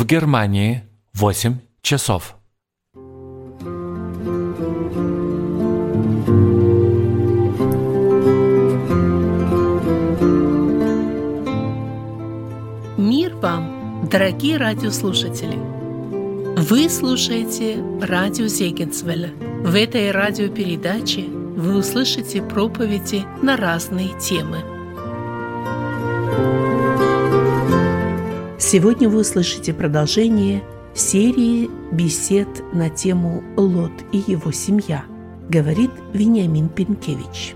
В Германии 8 часов. Мир вам, дорогие радиослушатели! Вы слушаете радио Зегенсвелля. В этой радиопередаче вы услышите проповеди на разные темы. Сегодня вы услышите продолжение серии бесед на тему «Лот и его семья», говорит Вениамин Пенкевич.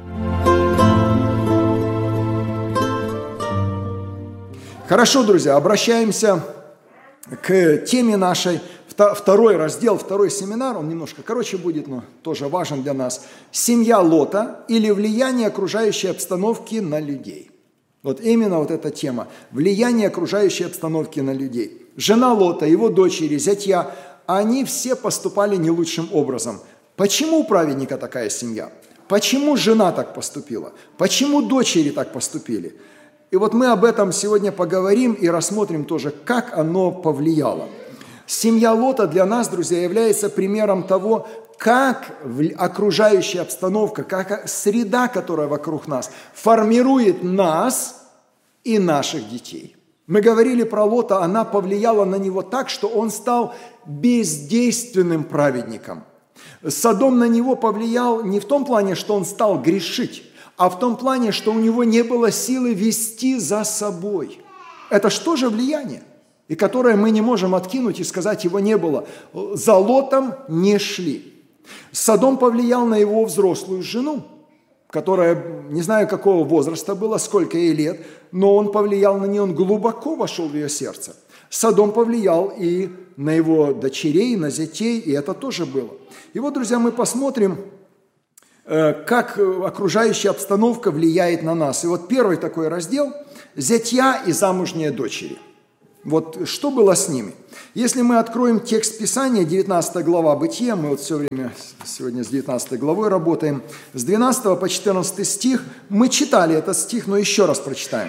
Хорошо, друзья, обращаемся к теме нашей. Второй раздел, второй семинар, он немножко короче будет, но тоже важен для нас. Семья Лота или влияние окружающей обстановки на людей. Вот именно вот эта тема. Влияние окружающей обстановки на людей. Жена Лота, его дочери, зятья, они все поступали не лучшим образом. Почему у праведника такая семья? Почему жена так поступила? Почему дочери так поступили? И вот мы об этом сегодня поговорим и рассмотрим тоже, как оно повлияло. Семья Лота для нас, друзья, является примером того, как окружающая обстановка, как среда, которая вокруг нас, формирует нас и наших детей. Мы говорили про Лота, она повлияла на него так, что он стал бездейственным праведником. Содом на него повлиял не в том плане, что он стал грешить, а в том плане, что у него не было силы вести за собой. Это что же влияние? И которое мы не можем откинуть и сказать, его не было. За Лотом не шли. Содом повлиял на его взрослую жену, которая, не знаю, какого возраста была, сколько ей лет, но он повлиял на нее, он глубоко вошел в ее сердце. Содом повлиял и на его дочерей, на зятей, и это тоже было. И вот, друзья, мы посмотрим, как окружающая обстановка влияет на нас. И вот первый такой раздел – зятья и замужние дочери. Вот что было с ними? Если мы откроем текст Писания, 19 глава Бытия, мы вот все время сегодня с 19 главой работаем, с 12 по 14 стих, мы читали этот стих, но еще раз прочитаем.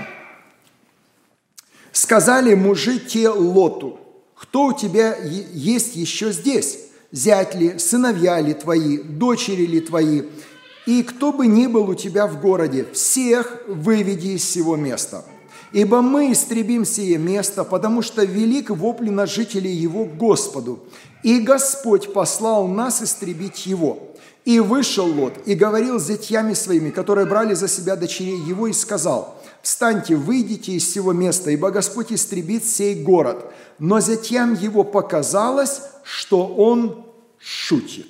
«Сказали мужи те Лоту, кто у тебя есть еще здесь? Зять ли, сыновья ли твои, дочери ли твои, и кто бы ни был у тебя в городе, всех выведи из сего места». Ибо мы истребим сие место, потому что велик вопль на жителей его к Господу. И Господь послал нас истребить его. И вышел Лот, и говорил с зятьями своими, которые брали за себя дочерей его, и сказал: «Встаньте, выйдите из сего места, ибо Господь истребит сей город». Но зятьям его показалось, что он шутит.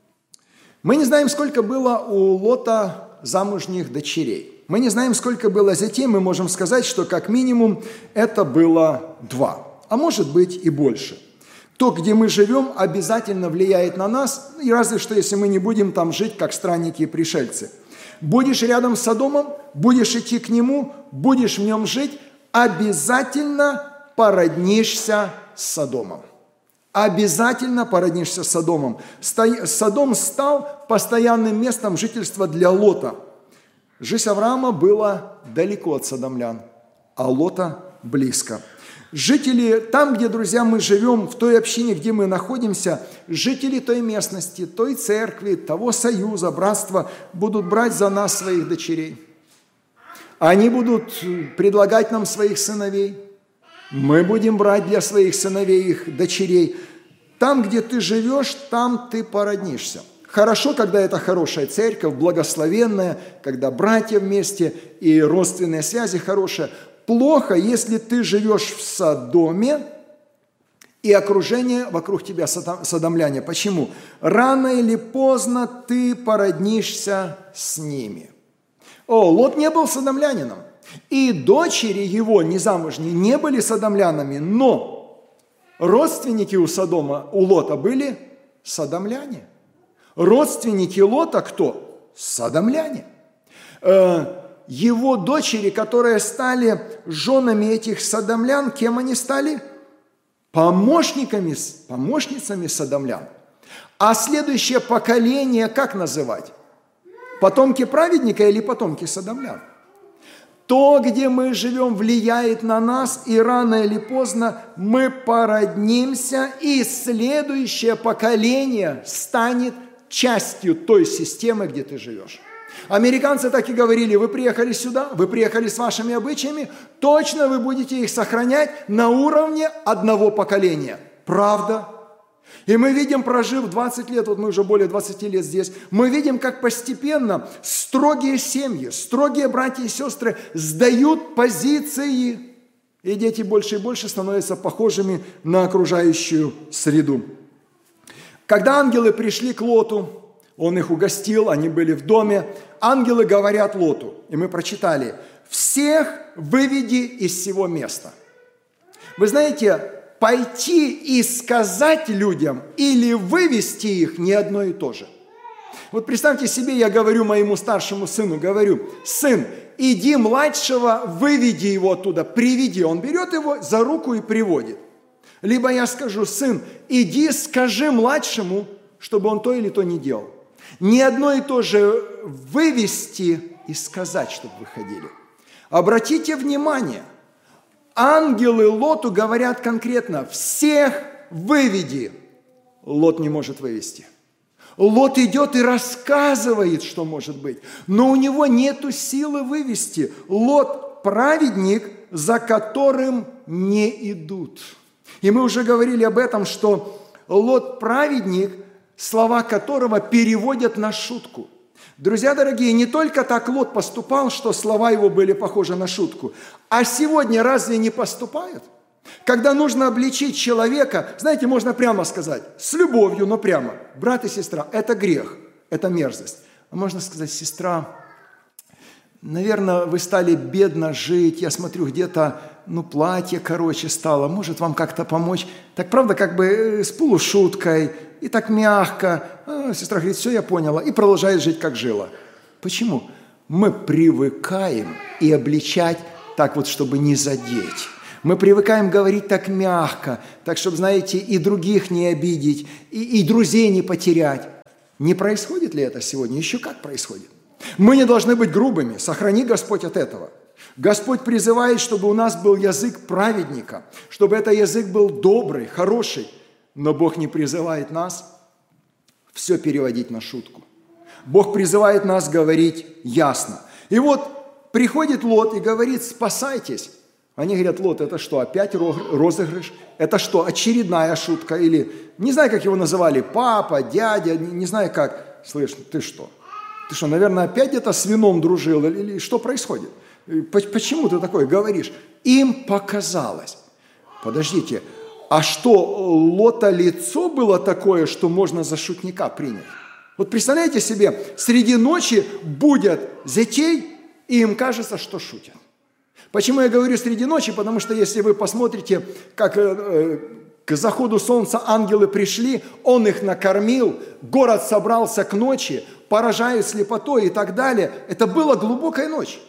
Мы не знаем, сколько было у Лота замужних дочерей. Мы не знаем, сколько было зятей, мы можем сказать, что как минимум это было 2, а может быть и больше. То, где мы живем, обязательно влияет на нас, и разве что, если мы не будем там жить, как странники и пришельцы. Будешь рядом с Содомом, будешь идти к нему, будешь в нем жить, обязательно породнишься с Содомом. Обязательно породнишься с Содомом. Содом стал постоянным местом жительства для Лота. Жизнь Авраама была далеко от содомлян, а Лота близко. Жители, там, где, друзья, мы живем, в той общине, где мы находимся, жители той местности, той церкви, того союза, братства будут брать за нас своих дочерей. Они будут предлагать нам своих сыновей. Мы будем брать для своих сыновей их дочерей. Там, где ты живешь, там ты породнишься. Хорошо, когда это хорошая церковь, благословенная, когда братья вместе и родственные связи хорошие. Плохо, если ты живешь в Содоме, и окружение вокруг тебя содомляне. Почему? Рано или поздно ты породнишься с ними. Лот не был содомлянином, и дочери его незамужние не были содомлянами, но родственники у Содома, у Лота были содомляне. Родственники Лота кто? Содомляне. Его дочери, которые стали женами этих содомлян, кем они стали? Помощницами содомлян. А следующее поколение как называть? Потомки праведника или потомки содомлян? То, где мы живем, влияет на нас, и рано или поздно мы породнимся, и следующее поколение станет частью той системы, где ты живешь. Американцы так и говорили: вы приехали сюда, вы приехали с вашими обычаями, точно вы будете их сохранять на уровне одного поколения. Правда? И мы видим, прожив 20 лет, вот мы уже более 20 лет здесь, мы видим, как постепенно строгие семьи, строгие братья и сестры сдают позиции, и дети больше и больше становятся похожими на окружающую среду. Когда ангелы пришли к Лоту, он их угостил, они были в доме, ангелы говорят Лоту, и мы прочитали: «Всех выведи из сего места». Вы знаете, пойти и сказать людям или вывести их не одно и то же. Вот представьте себе, я говорю моему старшему сыну, говорю: сын, иди младшего, выведи его оттуда, приведи. Он берет его за руку и приводит. Либо я скажу: сын, иди скажи младшему, чтобы он то или то не делал. Не одно и то же вывести и сказать, чтобы выходили. Обратите внимание, ангелы Лоту говорят конкретно: всех выведи. Лот не может вывести. Лот идет и рассказывает, что может быть, но у него нету силы вывести. Лот – праведник, за которым не идут. И мы уже говорили об этом, что Лот – праведник, слова которого переводят на шутку. Друзья дорогие, не только так Лот поступал, что слова его были похожи на шутку, а сегодня разве не поступают? Когда нужно обличить человека, знаете, можно прямо сказать, с любовью, но прямо: брат и сестра, это грех, это мерзость. А можно сказать: сестра, наверное, вы стали бедно жить, я смотрю, где-то, платье короче стало, может вам как-то помочь? Так правда, как бы с полушуткой, и так мягко. Сестра говорит: все, я поняла, и продолжает жить, как жила. Почему? Мы привыкаем и обличать так вот, чтобы не задеть. Мы привыкаем говорить так мягко, так, чтобы, знаете, и других не обидеть, и друзей не потерять. Не происходит ли это сегодня? Еще как происходит. Мы не должны быть грубыми. Сохрани, Господь, от этого. Господь призывает, чтобы у нас был язык праведника, чтобы этот язык был добрый, хороший. Но Бог не призывает нас все переводить на шутку. Бог призывает нас говорить ясно. И вот приходит Лот и говорит: спасайтесь. Они говорят: Лот, это что, опять розыгрыш? Это что, очередная шутка? Или, не знаю, как его называли, папа, дядя, не знаю как. Слышь, ты что? Ты что, наверное, опять где-то с вином дружил? Или что происходит? Почему ты такое говоришь? Им показалось. Подождите, а что, Лота лицо было такое, что можно за шутника принять? Вот представляете себе, среди ночи будят зятей, и им кажется, что шутят. Почему я говорю среди ночи? Потому что если вы посмотрите, как к заходу солнца ангелы пришли, он их накормил, город собрался к ночи, поражают слепотой и так далее. Это была глубокая ночь.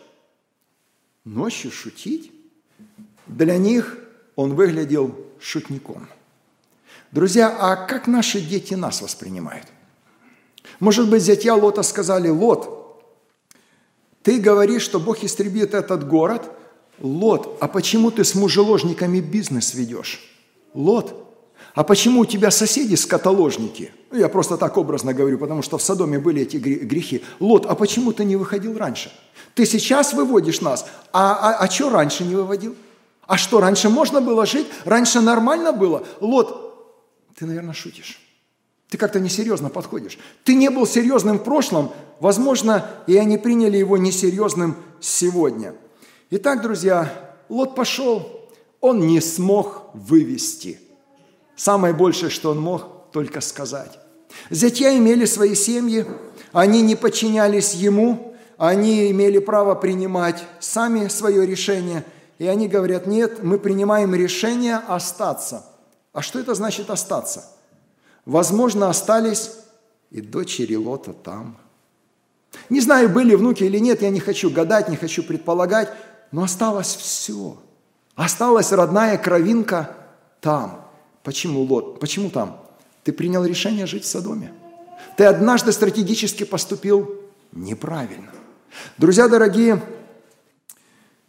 Ночью шутить? Для них он выглядел шутником. Друзья, а как наши дети нас воспринимают? Может быть, зятья Лота сказали: Лот, ты говоришь, что Бог истребит этот город. Лот, а почему ты с мужеложниками бизнес ведешь? Лот, а почему у тебя соседи скотоложники? Я просто так образно говорю, потому что в Содоме были эти грехи. Лот, а почему ты не выходил раньше? Ты сейчас выводишь нас, а что раньше не выводил? А что, раньше можно было жить? Раньше нормально было? Лот, ты, наверное, шутишь. Ты как-то несерьезно подходишь. Ты не был серьезным в прошлом, возможно, и они приняли его несерьезным сегодня. Итак, друзья, Лот пошел, он не смог вывести. Самое большее, что он мог, только сказать. Зятья имели свои семьи, они не подчинялись ему, они имели право принимать сами свое решение, и они говорят: нет, мы принимаем решение остаться. А что это значит остаться? Возможно, остались и дочери Лота там. Не знаю, были внуки или нет, я не хочу гадать, не хочу предполагать, но осталось все. Осталась родная кровинка там. Почему, Лот? Почему там? Ты принял решение жить в Содоме. Ты однажды стратегически поступил неправильно. Друзья дорогие,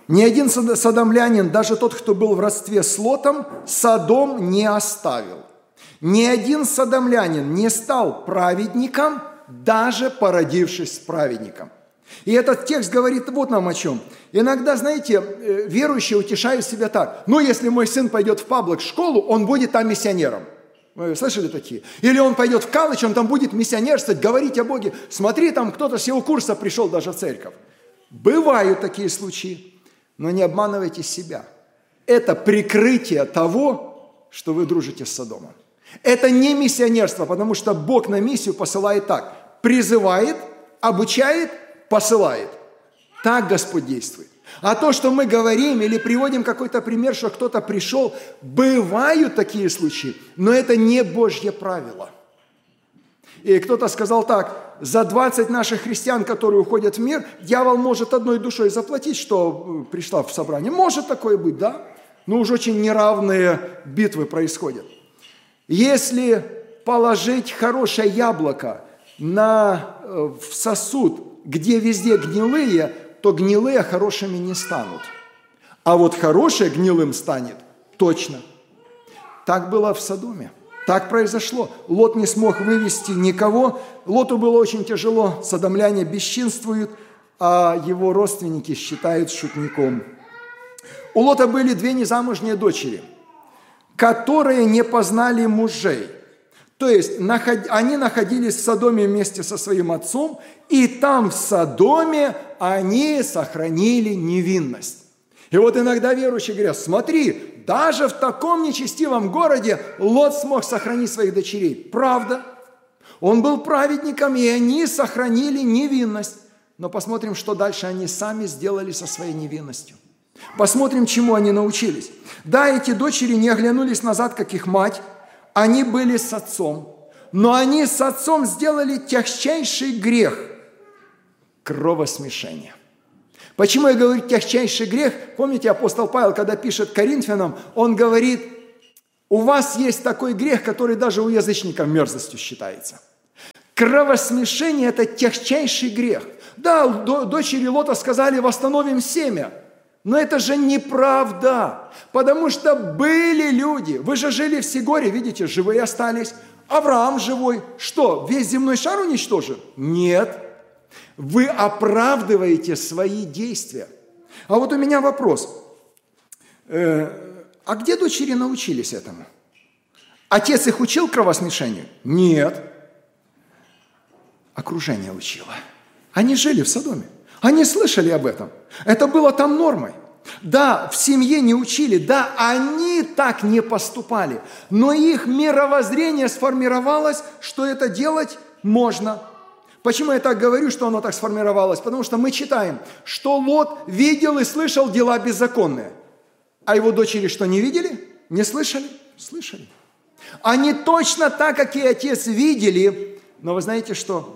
Ни один содомлянин, даже тот, кто был в родстве с Лотом, Содом не оставил. Ни один содомлянин не стал праведником, даже породившись с праведником. И этот текст говорит вот нам о чем. Иногда, знаете, верующие утешают себя так. Ну, если мой сын пойдет в паблик-школу, он будет там миссионером. Вы слышали такие? Или он пойдет в колледж, он там будет миссионерствовать, говорить о Боге. Смотри, там кто-то с его курса пришел даже в церковь. Бывают такие случаи, но не обманывайте себя. Это прикрытие того, что вы дружите с Содомом. Это не миссионерство, потому что Бог на миссию посылает так. Призывает, обучает, посылает. Так Господь действует. А то, что мы говорим или приводим какой-то пример, что кто-то пришел, бывают такие случаи, но это не Божье правило. И кто-то сказал так: за 20 наших христиан, которые уходят в мир, дьявол может одной душой заплатить, что пришла в собрание. Может такое быть, да? Но уж очень неравные битвы происходят. Если положить хорошее яблоко в сосуд, где везде гнилые, то гнилые хорошими не станут. А вот хорошее гнилым станет точно. Так было в Содоме. Так произошло. Лот не смог вывести никого. Лоту было очень тяжело. Содомляне бесчинствуют, а его родственники считают шутником. У Лота были 2 незамужние дочери, которые не познали мужей. То есть они находились в Содоме вместе со своим отцом, и там в Содоме они сохранили невинность. И вот иногда верующие говорят: смотри, даже в таком нечестивом городе Лот смог сохранить своих дочерей. Правда. Он был праведником, и они сохранили невинность. Но посмотрим, что дальше они сами сделали со своей невинностью. Посмотрим, чему они научились. Да, эти дочери не оглянулись назад, как их мать. Они были с отцом. Но они с отцом сделали тягчайший грех – кровосмешение. Почему я говорю тягчайший грех? Помните, апостол Павел, когда пишет Коринфянам, он говорит: у вас есть такой грех, который даже у язычников мерзостью считается. Кровосмешение – это тягчайший грех. Да, дочери Лота сказали: восстановим семя. Но это же неправда, потому что были люди. Вы же жили в Сигоре, видите, живые остались. Авраам живой. Что, весь земной шар уничтожен? Нет. Вы оправдываете свои действия. А вот у меня вопрос. А где дочери научились этому? Отец их учил кровосмешению? Нет. Окружение учило. Они жили в Содоме. Они слышали об этом. Это было там нормой. Да, в семье не учили, да, они так не поступали, но их мировоззрение сформировалось, что это делать можно. Почему я так говорю, что оно так сформировалось? Потому что мы читаем, что Лот видел и слышал дела беззаконные. А его дочери что, не видели? Не слышали? Слышали. Они точно так, как и отец, видели, но вы знаете что?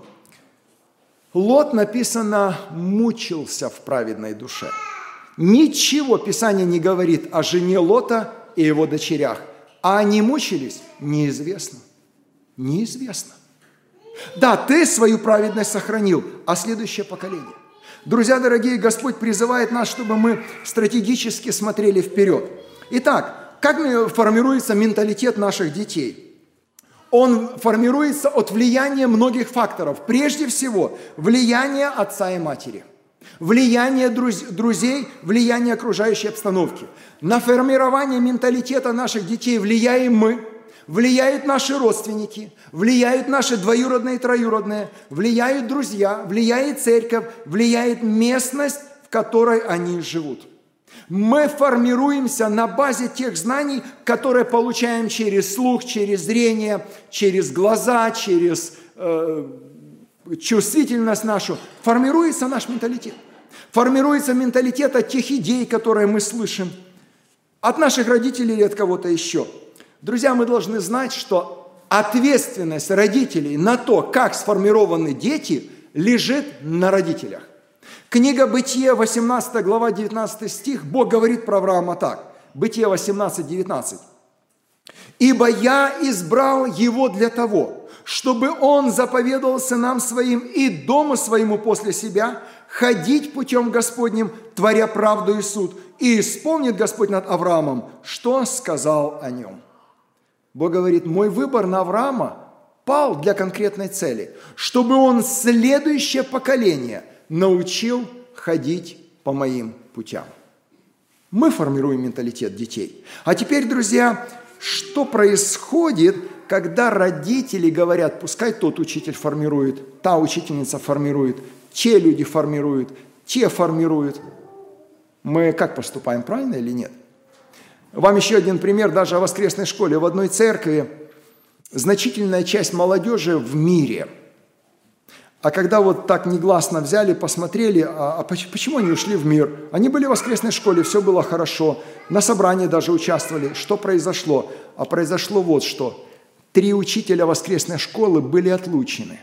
Лот, написано, мучился в праведной душе. Ничего Писание не говорит о жене Лота и его дочерях. А они мучились? Неизвестно. Неизвестно. Да, ты свою праведность сохранил, а следующее поколение. Друзья дорогие, Господь призывает нас, чтобы мы стратегически смотрели вперед. Итак, как формируется менталитет наших детей? Он формируется от влияния многих факторов. Прежде всего, влияние отца и матери, влияние друзей, влияние окружающей обстановки. На формирование менталитета наших детей влияем мы, влияют наши родственники, влияют наши двоюродные и троюродные, влияют друзья, влияет церковь, влияет местность, в которой они живут. Мы формируемся на базе тех знаний, которые получаем через слух, через зрение, через глаза, через чувствительность нашу. Формируется наш менталитет. Формируется менталитет от тех идей, которые мы слышим, от наших родителей или от кого-то еще. Друзья, мы должны знать, что ответственность родителей на то, как сформированы дети, лежит на родителях. Книга Бытие, 18 глава, 19 стих, Бог говорит про Авраама так. Бытие 18, 19. «Ибо я избрал его для того, чтобы он заповедовал сынам своим и дому своему после себя ходить путем Господним, творя правду и суд. И исполнит Господь над Авраамом, что сказал о нем». Бог говорит, мой выбор на Авраама пал для конкретной цели, чтобы он следующее поколение научил ходить по моим путям. Мы формируем менталитет детей. А теперь, друзья, что происходит, когда родители говорят, пускай тот учитель формирует, та учительница формирует, те люди формируют, те формируют. Мы как поступаем, правильно или нет? Вам еще один пример даже о воскресной школе. В одной церкви значительная часть молодежи в мире. А когда вот так негласно взяли, посмотрели, почему они ушли в мир? Они были в воскресной школе, все было хорошо, на собрании даже участвовали. Что произошло? А произошло вот что. 3 учителя воскресной школы были отлучены.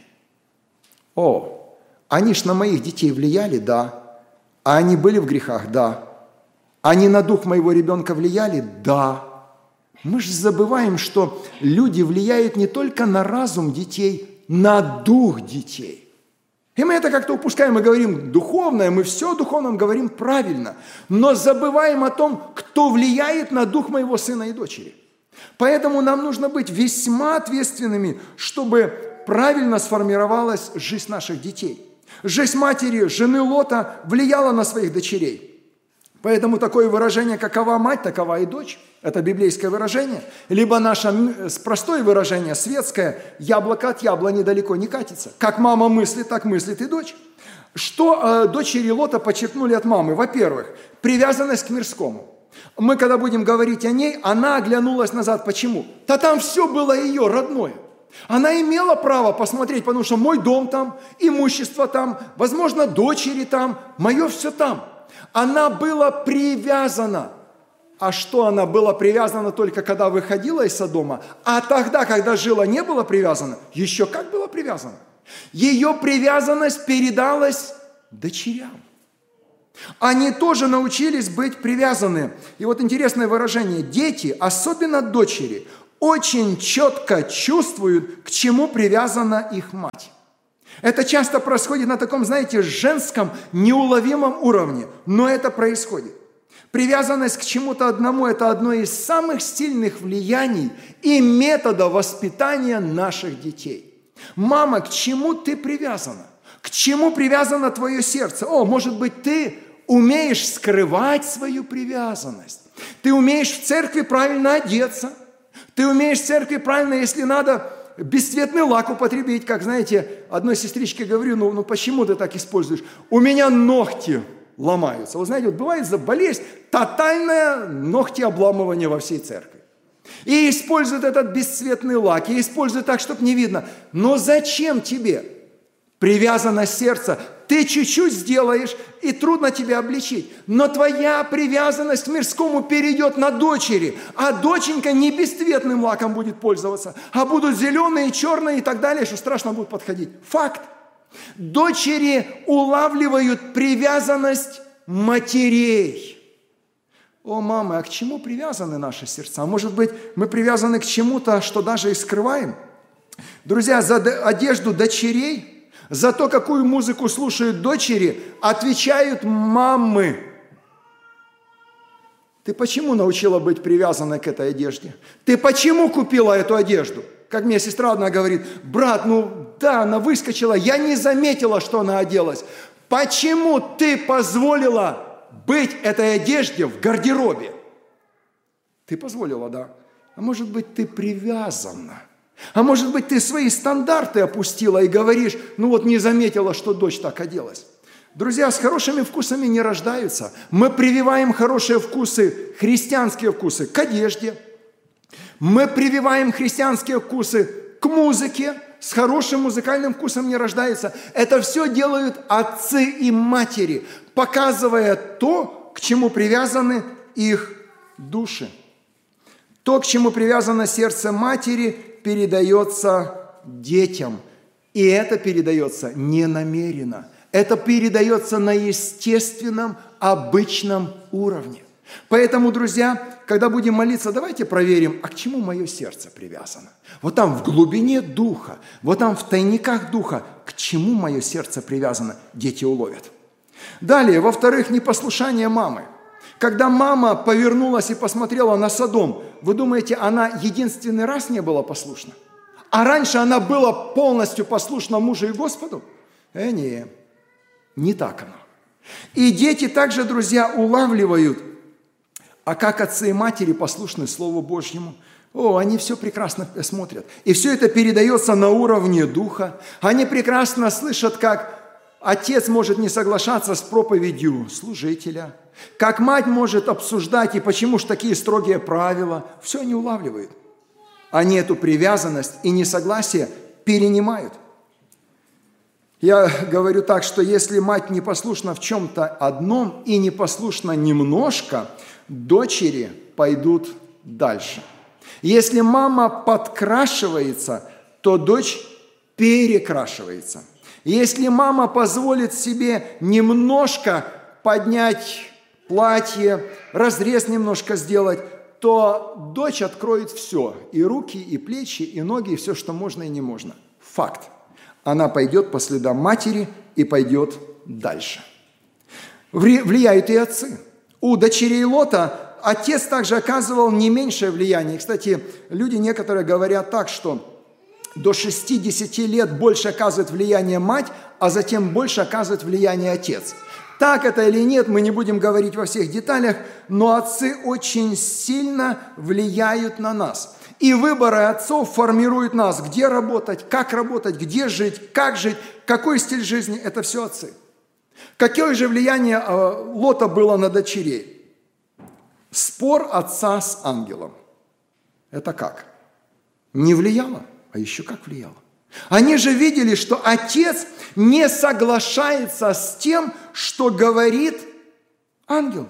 Они ж на моих детей влияли? Да. А они были в грехах? Да. Они на дух моего ребенка влияли? Да. Мы же забываем, что люди влияют не только на разум детей, на дух детей. И мы это как-то упускаем, мы говорим духовное, мы все о духовном говорим правильно, но забываем о том, кто влияет на дух моего сына и дочери. Поэтому нам нужно быть весьма ответственными, чтобы правильно сформировалась жизнь наших детей. Жизнь матери, жены Лота влияла на своих дочерей. Поэтому такое выражение, какова мать, такова и дочь. Это библейское выражение. Либо наше простое выражение, светское, яблоко от яблони далеко не катится. Как мама мыслит, так мыслит и дочь. Что дочери Лота подчеркнули от мамы? Во-первых, привязанность к мирскому. Мы, когда будем говорить о ней, она оглянулась назад. Почему? Да там все было ее родное. Она имела право посмотреть, потому что мой дом там, имущество там, возможно, дочери там, мое все там. Она была привязана. А что она была привязана только когда выходила из Содома? А тогда, когда жила, не была привязана? Еще как была привязана? Ее привязанность передалась дочерям. Они тоже научились быть привязаны. И вот интересное выражение. Дети, особенно дочери, очень четко чувствуют, к чему привязана их мать. Это часто происходит на таком, знаете, женском, неуловимом уровне, но это происходит. Привязанность к чему-то одному – это одно из самых сильных влияний и методов воспитания наших детей. Мама, к чему ты привязана? К чему привязано твое сердце? Может быть, ты умеешь скрывать свою привязанность. Ты умеешь в церкви правильно одеться. Ты умеешь в церкви правильно, если надо, бесцветный лак употребить. Как, знаете, одной сестричке говорю, ну почему ты так используешь? У меня ногти ломаются. Вы знаете, вот бывает болезнь, тотальное ногтеобламывание во всей церкви. И используют этот бесцветный лак, и используют так, чтобы не видно. Но зачем тебе привязанность сердца? Ты чуть-чуть сделаешь, и трудно тебя обличить. Но твоя привязанность к мирскому перейдет на дочери. А доченька не бесцветным лаком будет пользоваться, а будут зеленые, черные и так далее, что страшно будет подходить. Факт. Дочери улавливают привязанность матерей. Мамы, а к чему привязаны наши сердца? Может быть, мы привязаны к чему-то, что даже и скрываем? Друзья, за одежду дочерей, за то, какую музыку слушают дочери, отвечают мамы. Ты почему научила быть привязанной к этой одежде? Ты почему купила эту одежду? Как мне сестра одна говорит, брат, она выскочила, я не заметила, что она оделась. Почему ты позволила быть этой одежде в гардеробе? Ты позволила, да. А может быть, ты привязана? А может быть, ты свои стандарты опустила и говоришь, не заметила, что дочь так оделась. Друзья, с хорошими вкусами не рождаются. Мы прививаем хорошие вкусы, христианские вкусы к одежде. Мы прививаем христианские вкусы к музыке. С хорошим музыкальным вкусом не рождается. Это все делают отцы и матери, показывая то, к чему привязаны их души. То, к чему привязано сердце матери, передается детям. И это передается не намеренно. Это передается на естественном, обычном уровне. Поэтому, друзья, когда будем молиться, давайте проверим, а к чему мое сердце привязано. Вот там в глубине духа, вот там в тайниках духа, к чему мое сердце привязано, дети уловят. Далее, во-вторых, непослушание мамы. Когда мама повернулась и посмотрела на Содом, вы думаете, она единственный раз не была послушна? А раньше она была полностью послушна мужу и Господу? Не так оно. И дети также, друзья, улавливают, а как отцы и матери послушны Слову Божьему. Они все прекрасно смотрят. И все это передается на уровне духа. Они прекрасно слышат, как отец может не соглашаться с проповедью служителя, как мать может обсуждать, и почему же такие строгие правила. Все они улавливают. Они эту привязанность и несогласие перенимают. Я говорю так, что если мать непослушна в чем-то одном и непослушна немножко, дочери пойдут дальше. Если мама подкрашивается, то дочь перекрашивается. Если мама позволит себе немножко поднять платье, разрез немножко сделать, то дочь откроет все. И руки, и плечи, и ноги, и все, что можно и не можно. Факт. Она пойдет по следам матери и пойдет дальше. Влияют и отцы. У дочерей Лота отец также оказывал не меньшее влияние. Кстати, люди некоторые говорят так, что до 60 лет больше оказывает влияние мать, а затем больше оказывает влияние отец. Так это или нет, мы не будем говорить во всех деталях, но отцы очень сильно влияют на нас. И выборы отцов формируют нас, где работать, где жить, как жить, какой стиль жизни – это все отцы. Какое же влияние Лота было на дочерей? Спор отца с ангелом. Это как? Не влияло, а еще как влияло. Они же видели, что отец не соглашается с тем, что говорит ангел.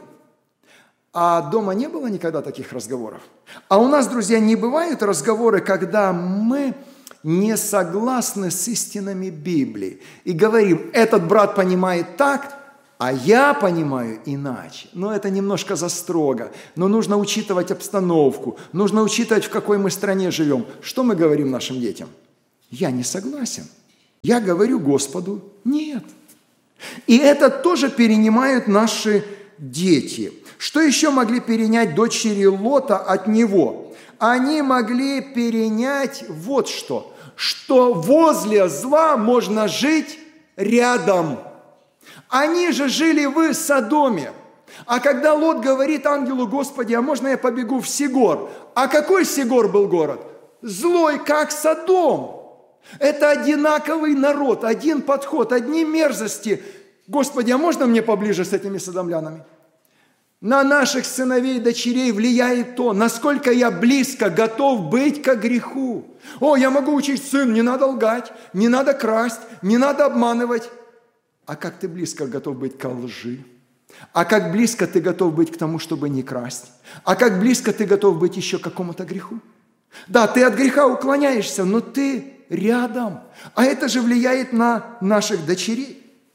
А дома не было никогда таких разговоров. А у нас, друзья, не бывают разговоры, когда мы не согласны с истинами Библии и говорим, этот брат понимает так, а я понимаю иначе. Но это немножко застрого. Но нужно учитывать обстановку, нужно учитывать, в какой мы стране живем. Что мы говорим нашим детям? Я не согласен. Я говорю Господу нет. И это тоже перенимают наши дети. Что еще могли перенять дочери Лота от него? Они могли перенять вот что возле зла можно жить рядом. Они же жили в Содоме. А когда Лот говорит ангелу: Господи, а можно я побегу в Сигор? А какой Сигор был город? Злой, как Содом. Это одинаковый народ, один подход, одни мерзости. Господи, а можно мне поближе с этими содомлянами? На наших сыновей и дочерей влияет то, насколько я близко готов быть к греху. Я могу учить: сын, не надо лгать, не надо красть, не надо обманывать. А как ты близко готов быть к лжи? А как близко ты готов быть к тому, чтобы не красть? А как близко ты готов быть еще к какому-то греху? Да, ты от греха уклоняешься, но ты рядом. А это же влияет на наших дочерей.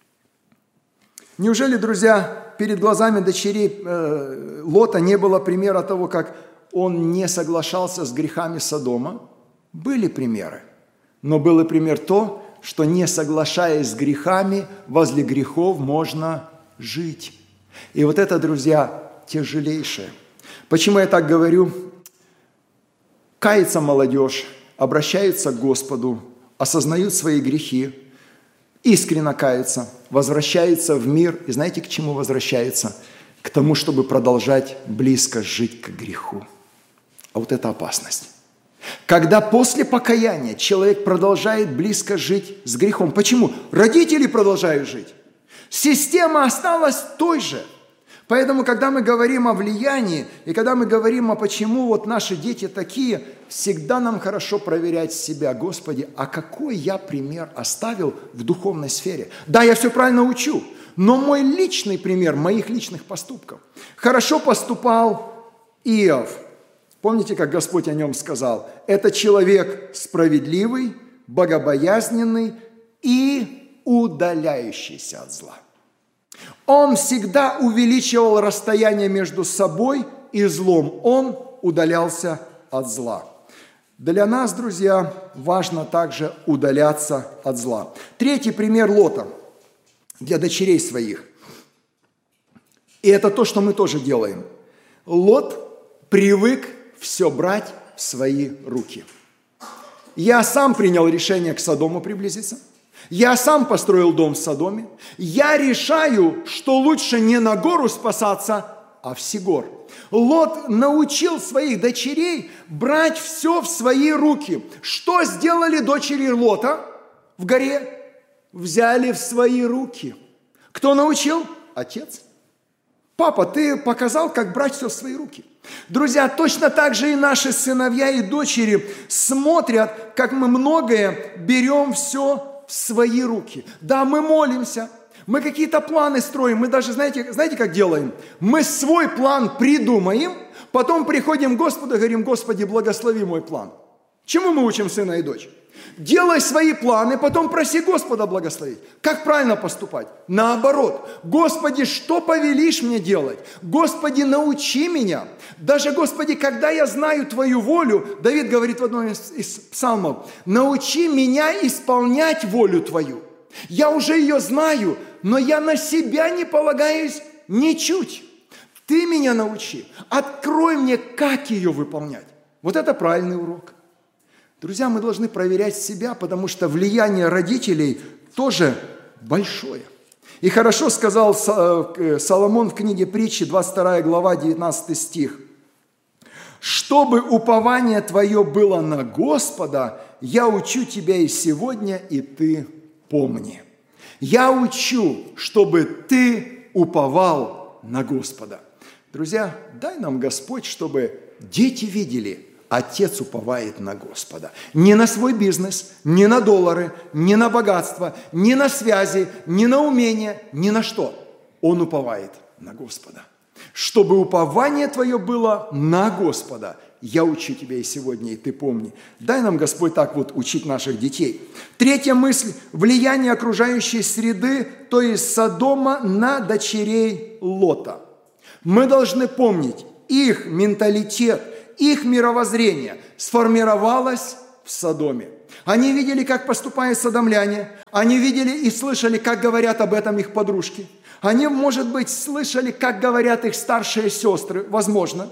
Неужели, друзья, перед глазами дочерей Лота не было примера того, как он не соглашался с грехами Содома? Были примеры. Но был и пример то, что не соглашаясь с грехами, возле грехов можно жить. И вот это, друзья, тяжелейшее. Почему я так говорю? Кается молодежь, обращаются к Господу, осознают свои грехи, искренне каются, возвращаются в мир. И знаете, к чему возвращаются? К тому, чтобы продолжать близко жить к греху. А вот это опасность. Когда после покаяния человек продолжает близко жить с грехом. Почему? Родители продолжают жить. Система осталась той же. Поэтому, когда мы говорим о влиянии, и когда мы говорим о почему вот наши дети такие, всегда нам хорошо проверять себя. Господи, а какой я пример оставил в духовной сфере? Да, я все правильно учу, но мой личный пример моих личных поступков. Хорошо поступал Иов. Помните, как Господь о нем сказал? Это человек справедливый, богобоязненный и удаляющийся от зла. Он всегда увеличивал расстояние между собой и злом. Он удалялся от зла. Для нас, друзья, важно также удаляться от зла. Третий пример Лота для дочерей своих. И это то, что мы тоже делаем. Лот привык все брать в свои руки. Я сам принял решение к Содому приблизиться. Я сам построил дом в Содоме. Я решаю, что лучше не на гору спасаться, а в Сигор. Лот научил своих дочерей брать все в свои руки. Что сделали дочери Лота в горе? Взяли в свои руки. Кто научил? Отец. Папа, ты показал, как брать все в свои руки. Друзья, точно так же и наши сыновья и дочери смотрят, как мы многое берем все в свои руки. Да, мы молимся, мы какие-то планы строим, мы даже, знаете, как делаем? Мы свой план придумаем, потом приходим к Господу и говорим: Господи, благослови мой план. Чему мы учим сына и дочь? Делай свои планы, потом проси Господа благословить. Как правильно поступать? Наоборот. Господи, что повелишь мне делать? Господи, научи меня. Даже, Господи, когда я знаю Твою волю, Давид говорит в одном из псалмов: научи меня исполнять волю Твою. Я уже ее знаю, но я на себя не полагаюсь ничуть. Ты меня научи. Открой мне, как ее выполнять. Вот это правильный урок. Друзья, мы должны проверять себя, потому что влияние родителей тоже большое. И хорошо сказал Соломон в книге Притчи, 22 глава, 19 стих. «Чтобы упование твое было на Господа, я учу тебя и сегодня, и ты помни». Я учу, чтобы ты уповал на Господа. Друзья, дай нам Господь, чтобы дети видели: Отец уповает на Господа. Не на свой бизнес, не на доллары, не на богатство, не на связи, не на умения, ни на что. Он уповает на Господа. Чтобы упование твое было на Господа. Я учу тебя и сегодня, и ты помни. Дай нам, Господь, так вот учить наших детей. Третья мысль – влияние окружающей среды, то есть Содома, на дочерей Лота. Мы должны помнить, их менталитет, их мировоззрение сформировалось в Содоме. Они видели, как поступают содомляне. Они видели и слышали, как говорят об этом их подружки. Они, может быть, слышали, как говорят их старшие сестры, возможно.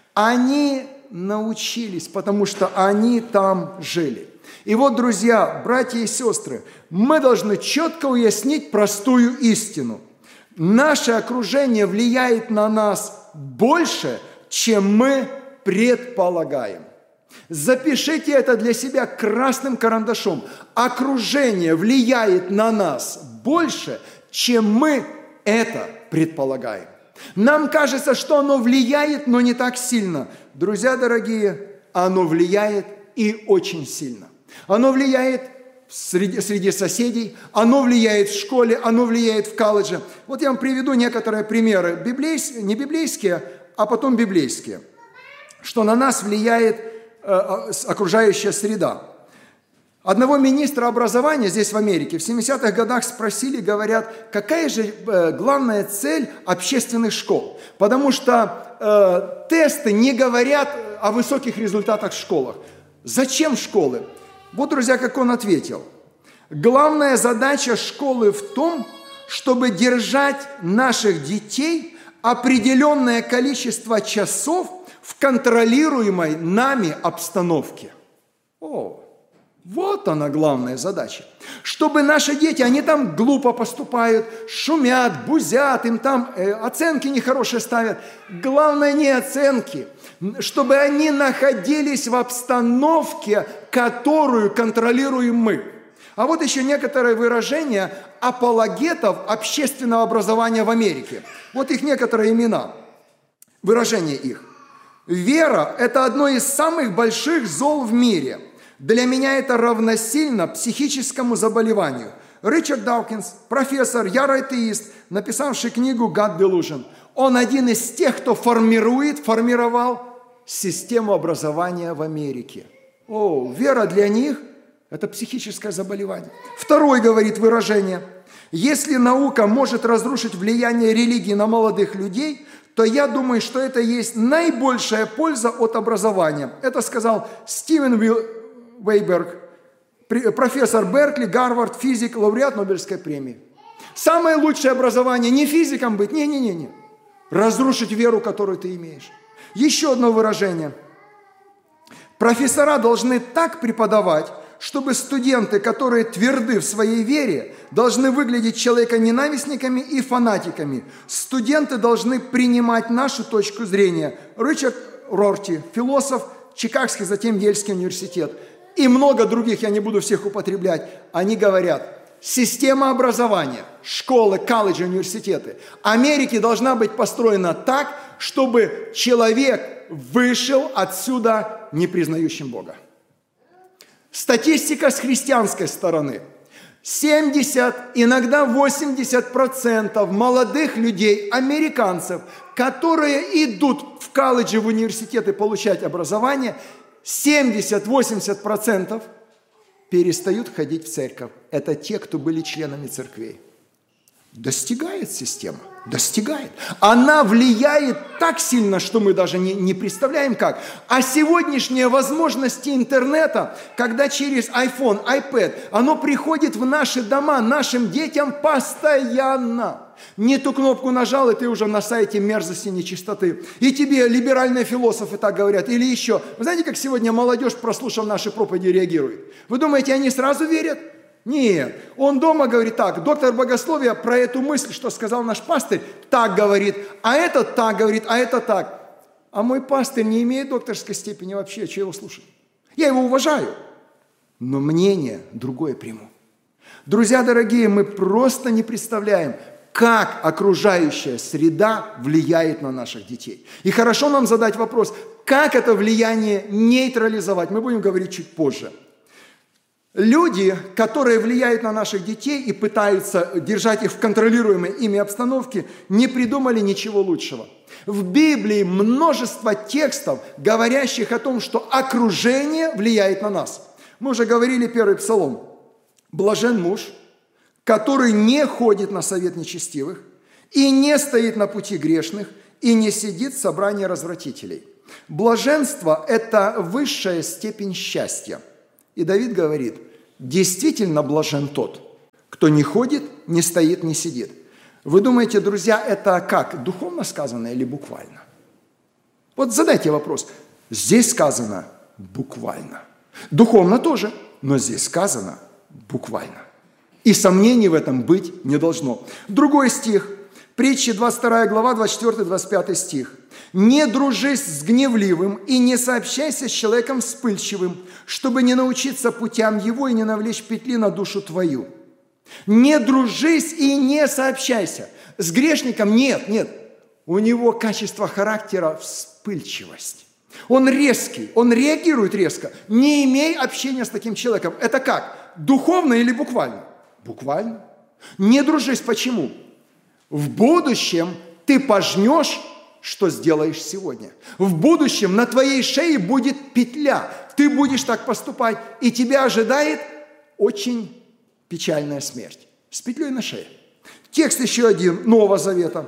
Они научились, потому что они там жили. И вот, друзья, братья и сестры, мы должны четко уяснить простую истину. Наше окружение влияет на нас больше, чем мы предполагаем. Запишите это для себя красным карандашом. Окружение влияет на нас больше, чем мы это предполагаем. Нам кажется, что оно влияет, но не так сильно. Друзья дорогие, оно влияет и очень сильно. Оно влияет среди соседей, оно влияет в школе, оно влияет в колледже. Вот я вам приведу некоторые примеры, не библейские, а потом библейские, что на нас влияет окружающая среда. Одного министра образования здесь в Америке в 70-х годах спросили, говорят, какая же главная цель общественных школ? Потому что тесты не говорят о высоких результатах в школах. Зачем школы? Вот, друзья, как он ответил. Главная задача школы в том, чтобы держать наших детей определенное количество часов в контролируемой нами обстановке. Вот она главная задача. Чтобы наши дети, они там глупо поступают, шумят, бузят, им там оценки нехорошие ставят. Главное не оценки, чтобы они находились в обстановке, которую контролируем мы. А вот еще некоторые выражения апологетов общественного образования в Америке. Вот их некоторые имена, выражения их. Вера – это одно из самых больших зол в мире. Для меня это равносильно психическому заболеванию. Ричард Даукинс, профессор, ярый атеист, написавший книгу «God Delusion». Он один из тех, кто формировал систему образования в Америке. Вера для них – это психическое заболевание. Второй говорит выражение. Если наука может разрушить влияние религии на молодых людей, то я думаю, что это есть наибольшая польза от образования. Это сказал Стивен Вейберг, профессор Беркли, Гарвард, физик, лауреат Нобелевской премии. Самое лучшее образование не физиком быть, не. разрушить веру, которую ты имеешь. Еще одно выражение. Профессора должны так преподавать, чтобы студенты, которые тверды в своей вере, должны выглядеть человеконенавистниками и фанатиками. Студенты должны принимать нашу точку зрения. Ричард Рорти, философ, Чикагский, затем Ельский университет, и много других, я не буду всех употреблять, они говорят, система образования, школы, колледжи, университеты Америки должна быть построена так, чтобы человек вышел отсюда не признающим Бога. Статистика с христианской стороны. 70, иногда 80% молодых людей, американцев, которые идут в колледжи, в университеты получать образование, 70-80% перестают ходить в церковь. Это те, кто были членами церквей. Достигает система. Достигает. Она влияет так сильно, что мы даже не представляем как. А сегодняшние возможности интернета, когда через iPhone, iPad, оно приходит в наши дома, нашим детям постоянно. Не ту кнопку нажал, и ты уже на сайте мерзости, нечистоты. И тебе либеральные философы так говорят. Или еще. Вы знаете, как сегодня молодежь, прослушав наши проповеди, реагирует? Вы думаете, они сразу верят? Нет, он дома говорит так, доктор богословия про эту мысль, что сказал наш пастырь, так говорит, а этот так говорит, а это так. А мой пастырь не имеет докторской степени вообще, что его слушать? Я его уважаю, но мнение другое приму. Друзья дорогие, мы просто не представляем, как окружающая среда влияет на наших детей. И хорошо нам задать вопрос, как это влияние нейтрализовать, мы будем говорить чуть позже. Люди, которые влияют на наших детей и пытаются держать их в контролируемой ими обстановке, не придумали ничего лучшего. В Библии множество текстов, говорящих о том, что окружение влияет на нас. Мы уже говорили первый псалом. «Блажен муж, который не ходит на совет нечестивых, и не стоит на пути грешных, и не сидит в собрании развратителей». Блаженство – это высшая степень счастья. И Давид говорит, действительно блажен тот, кто не ходит, не стоит, не сидит. Вы думаете, друзья, это как, духовно сказано или буквально? Вот задайте вопрос. Здесь сказано буквально. Духовно тоже, но здесь сказано буквально. И сомнений в этом быть не должно. Другой стих, Притчи 22 глава, 24-25 стих. «Не дружись с гневливым и не сообщайся с человеком вспыльчивым, чтобы не научиться путям его и не навлечь петли на душу твою». Не дружись и не сообщайся. С грешником нет. У него качество характера вспыльчивость. Он резкий, он реагирует резко. Не имей общения с таким человеком. Это как? Духовно или буквально? Буквально. Не дружись. Почему? В будущем ты пожнешь, что сделаешь сегодня. В будущем на твоей шее будет петля. Ты будешь так поступать, и тебя ожидает очень печальная смерть. С петлей на шее. Текст еще один, Нового Завета.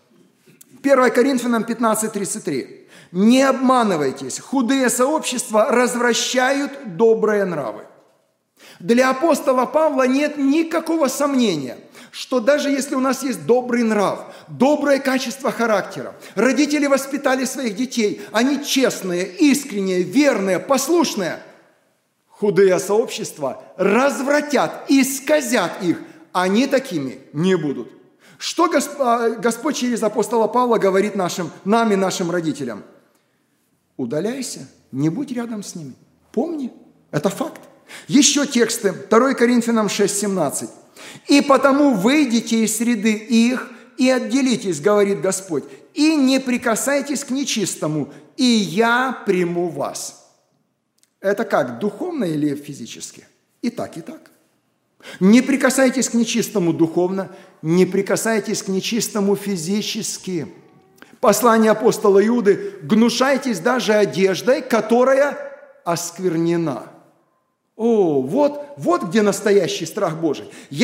1 Коринфянам 15:33. «Не обманывайтесь, худые сообщества развращают добрые нравы». Для апостола Павла нет никакого сомнения, что даже если у нас есть добрый нрав, доброе качество характера, родители воспитали своих детей, они честные, искренние, верные, послушные, худые сообщества развратят, исказят их, они такими не будут. Что Господь через апостола Павла говорит нам и нашим родителям? Удаляйся, не будь рядом с ними. Помни, это факт. Еще тексты, 2 Коринфянам 6:17. «И потому выйдите из среды их и отделитесь, говорит Господь, и не прикасайтесь к нечистому, и я приму вас». Это как, духовно или физически? И так, и так. Не прикасайтесь к нечистому духовно, не прикасайтесь к нечистому физически. Послание апостола Иуды: «Гнушайтесь даже одеждой, которая осквернена». О, вот где настоящий страх Божий.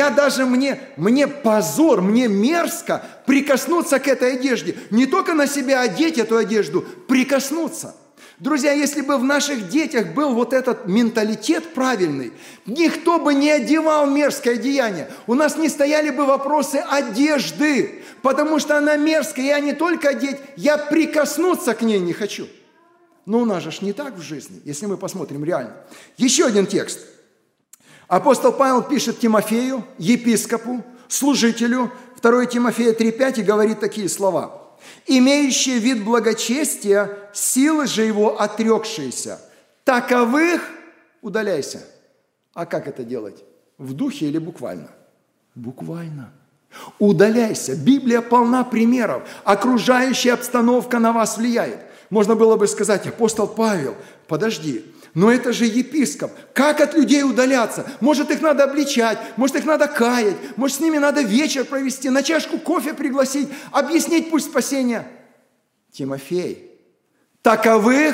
Мне позор, мне мерзко прикоснуться к этой одежде. Не только на себя одеть эту одежду, прикоснуться. Друзья, если бы в наших детях был вот этот менталитет правильный, никто бы не одевал мерзкое одеяние. У нас не стояли бы вопросы одежды, потому что она мерзкая. Я не только одеть, я прикоснуться к ней не хочу. Но у нас же не так в жизни, если мы посмотрим реально. Еще один текст. Апостол Павел пишет Тимофею, епископу, служителю, 2 Тимофея 3,5, и говорит такие слова. «Имеющие вид благочестия, силы же его отрекшиеся, таковых удаляйся». А как это делать? В духе или буквально? Буквально. Удаляйся. Библия полна примеров. Окружающая обстановка на вас влияет. Можно было бы сказать: апостол Павел, подожди, но это же епископ. Как от людей удаляться? Может, их надо обличать, может, их надо каять, может, с ними надо вечер провести, на чашку кофе пригласить, объяснить путь спасения. Тимофей, таковых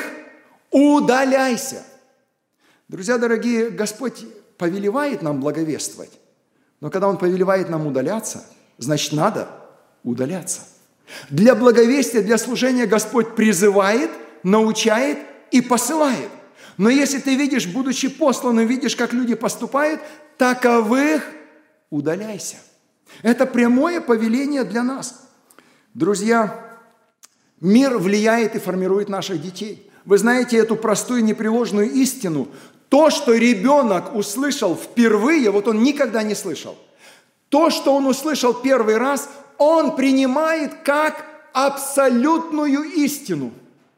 удаляйся. Друзья дорогие, Господь повелевает нам благовествовать, но когда Он повелевает нам удаляться, значит, надо удаляться. Для благовестия, для служения Господь призывает, научает и посылает. Но если ты видишь, будучи посланным, видишь, как люди поступают, таковых удаляйся. Это прямое повеление для нас. Друзья, мир влияет и формирует наших детей. Вы знаете эту простую непреложную истину. То, что ребенок услышал впервые, вот он никогда не слышал. То, что он услышал первый раз, он принимает как абсолютную истину.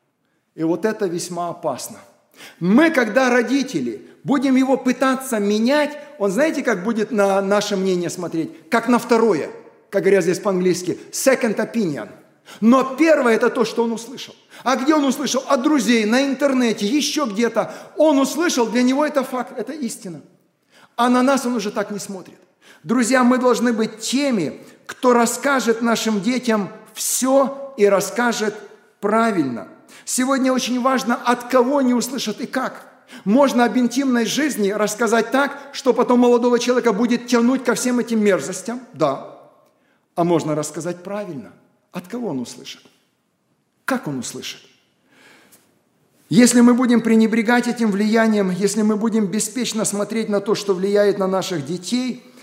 И вот это весьма опасно. Мы, когда родители, будем его пытаться менять, он, знаете, как будет на наше мнение смотреть? Как на второе, как говорят здесь по-английски, second opinion. Но первое – это то, что он услышал. А где он услышал? От друзей, на интернете, еще где-то. Он услышал, для него это факт, это истина. А на нас он уже так не смотрит. Друзья, мы должны быть теми, кто расскажет нашим детям все и расскажет правильно. Сегодня очень важно, от кого они услышат и как. Можно об интимной жизни рассказать так, что потом молодого человека будет тянуть ко всем этим мерзостям, да. А можно рассказать правильно. От кого он услышит? Как он услышит? Если мы будем пренебрегать этим влиянием, если мы будем беспечно смотреть на то, что влияет на наших детей,